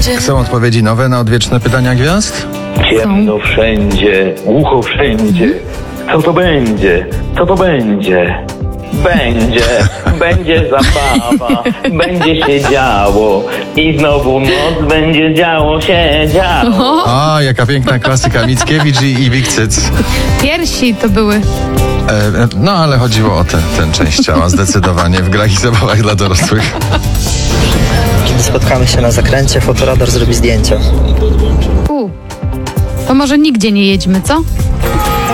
Są odpowiedzi nowe na odwieczne pytania gwiazd? Ciemno wszędzie, głucho wszędzie. Co to będzie? Co to będzie? Będzie zabawa, będzie się działo i znowu noc będzie działo. A, jaka piękna klasyka, Mickiewicz i Wikcyc. Piersi to były. No, ale chodziło o tę część ciała zdecydowanie w grach i zabawach dla dorosłych. Kiedy spotkamy się na zakręcie, fotoradar zrobi zdjęcia. To może nigdzie nie jedźmy, co?